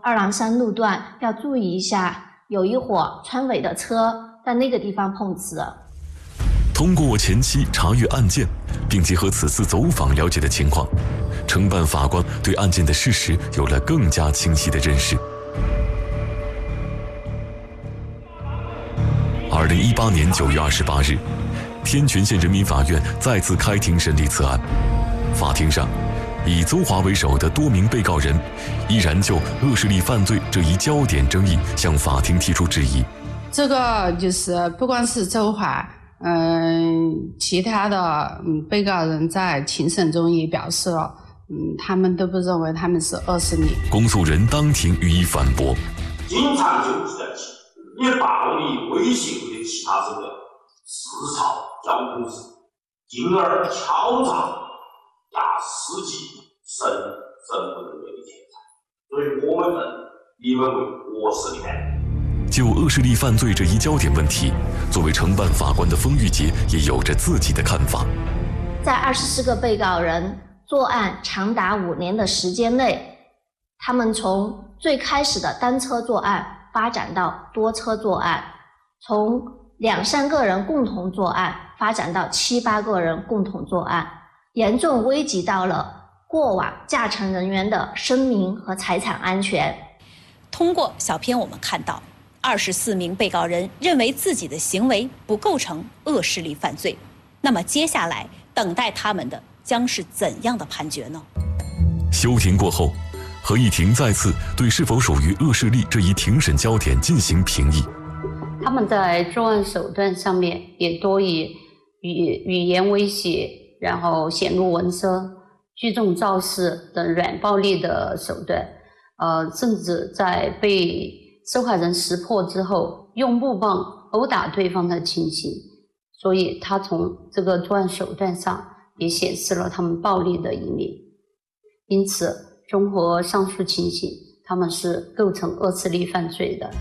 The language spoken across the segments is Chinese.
二郎山路段要注意一下，有一伙川委的车在那个地方碰瓷。 通过前期查阅案件，并结合此次走访了解的情况，承办法官对案件的事实有了更加清晰的认识。2018年9月28日，天全县人民法院再次开庭审理此案。法庭上，以邹华为首的多名被告人依然就恶势力犯罪这一焦点争议向法庭提出质疑。 这个就是不光是邹华，其他的被告人在庭审中也表示了，他们都不认为他们是恶势力。 公诉人当庭予以反驳： 经常就是在以暴力威胁或者其他手段刺吵交通时，进而敲诈司机身份人员的钱财，所以我们认你们为恶势力犯罪。 就恶势力犯罪这一焦点问题，作为承办法官的封玉洁也有着自己的看法。 在24个被告人作案长达5年的时间内，他们从最开始的单车作案发展到多车作案，从2-3个人共同作案发展到7-8个人共同作案，严重危及到了过往驾乘人员的生命和财产安全。 通过小片我们看到，24名被告人认为自己的行为不构成恶势力犯罪。那么接下来等待他们的将是怎样的判决呢？ 休庭过后，合议庭再次对是否属于恶势力这一庭审焦点进行评议。 他们在作案手段上面也多以语言威胁，然后显露文声、聚众肇事等软暴力的手段，甚至在被受害人识破之后，用木棒殴打对方的情形。所以他从这个作案手段上也显示了他们暴力的一面。因此，综合上述情形，他们是构成恶势力犯罪的。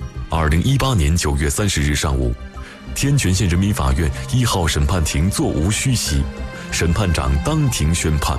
2018年9月30日上午，天全县人民法院1号审判庭座无虚席，审判长当庭宣判。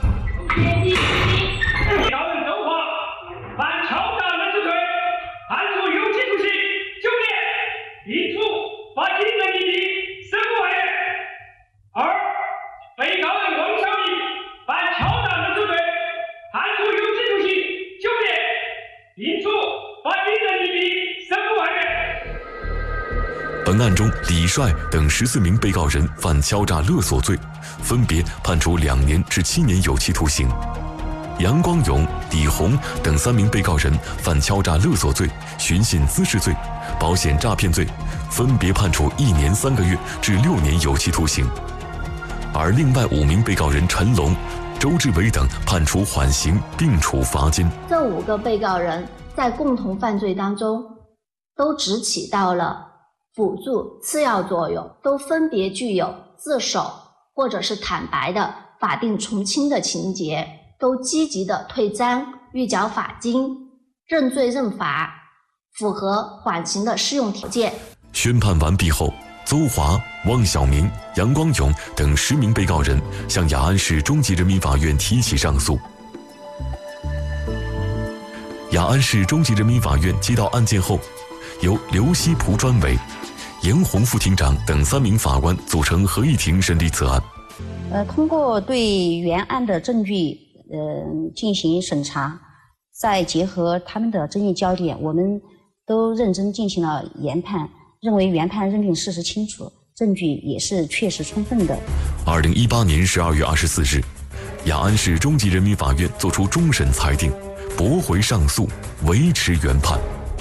本案中，李帅等14名被告人犯敲诈勒索罪，分别判处2年至7年有期徒刑；杨光勇、李红等3名被告人犯敲诈勒索罪、寻衅滋事罪、保险诈骗罪，分别判处1年3个月至6年有期徒刑。而另外5名被告人陈龙、周志伟等判处缓刑并处罚金。 这5个被告人在共同犯罪当中都只起到了辅助次要作用，都分别具有自首或者是坦白的法定从轻的情节，都积极的退赃、预缴法金、认罪认罚，符合缓刑的适用条件。 宣判完毕后，邹华、汪晓明、杨光勇等10名被告人向雅安市中级人民法院提起上诉。雅安市中级人民法院接到案件后，由刘希普专委、严红副庭长等3名法官组成合议庭审理此案。 通过对原案的证据进行审查，再结合他们的争议焦点，我们都认真进行了研判，认为原判认定事实清楚，证据也是确实充分的。 2018年12月24日，雅安市中级人民法院作出终审裁定，驳回上诉，维持原判。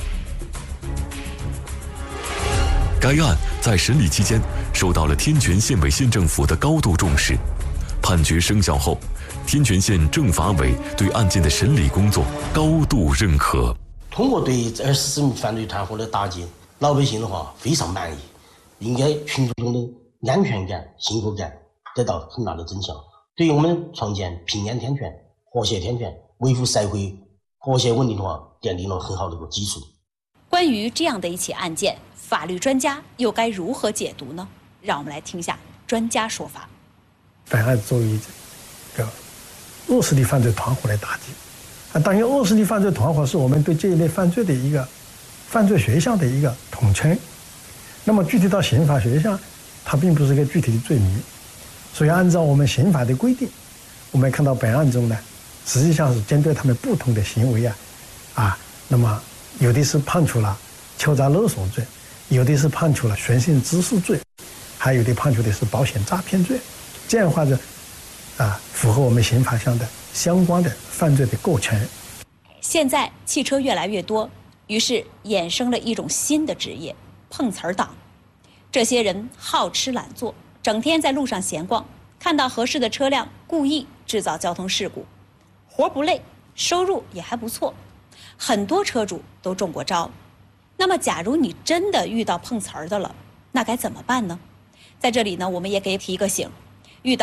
该案在审理期间受到了天全县委县政府的高度重视。判决生效后，天全县政法委对案件的审理工作高度认可。 通过对24名犯罪团伙的打击，老百姓的话非常满意，应该群众的安全感、幸福感得到很大的增强，对于我们创建平安天全、和谐天全、维护社会和谐稳定的话，奠定了很好的一个基础。 关于这样的一起案件，法律专家又该如何解读呢？让我们来听一下专家说法。 本案作为一个恶势力犯罪团伙的打击， 当然，恶势力犯罪团伙是我们对这一类犯罪的一个犯罪学项的一个统称。那么具体到刑法学项，它并不是一个具体的罪名，所以按照我们刑法的规定，我们看到本案中呢，实际上是针对他们不同的行为那么有的是判处了敲诈勒索罪，有的是判处了寻衅滋事罪，还有的判处的是保险诈骗罪，这样的话符合我们刑法上的相关的犯罪的构成。 现在汽车越来越多，于是衍生了一种新的职业——碰瓷儿党。这些人好吃懒做，整天在路上闲逛，看到合适的车辆，故意制造交通事故，活不累，收入也还不错，很多车主都中过招。那么，假如你真的遇到碰瓷儿的了，那该怎么办呢？在这里呢，我们也给提一个醒：